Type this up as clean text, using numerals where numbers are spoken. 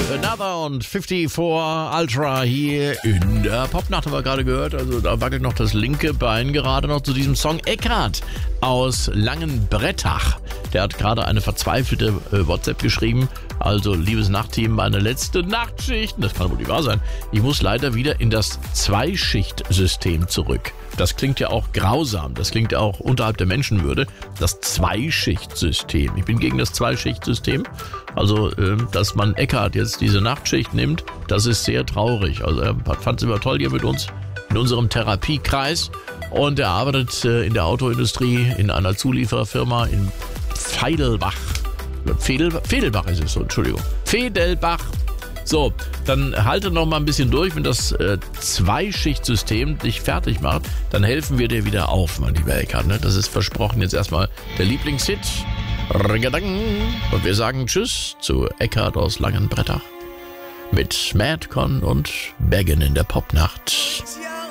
Another und 54 Ultra hier in der Popnacht haben wir gerade gehört. Also da wackelt noch das linke Bein gerade noch zu diesem Song. Eckhard aus Langenbrettach, der hat gerade eine verzweifelte WhatsApp geschrieben. Also, liebes Nachtteam, meine letzte Nachtschicht. Das kann wohl nicht wahr sein. Ich muss leider wieder in das Zweischichtsystem zurück. Das klingt ja auch grausam. Das klingt ja auch unterhalb der Menschenwürde. Das Zweischichtsystem. Ich bin gegen das Zweischichtsystem. Also, dass man Eckhard jetzt diese Nachtschicht nimmt, das ist sehr traurig. Also, er fand es immer toll hier mit uns in unserem Therapiekreis. Und er arbeitet in der Autoindustrie in einer Zuliefererfirma in Feidelbach. Fedelbach ist es so, Entschuldigung. Fedelbach. So, dann halte noch mal ein bisschen durch. Wenn das Zweischichtsystem dich fertig macht, dann helfen wir dir wieder auf, mein lieber Eckhard. Ne? Das ist versprochen. Jetzt erstmal der Lieblingshit. Und wir sagen Tschüss zu Eckhard aus Langenbrettach mit Madcon und Beggin in der Popnacht.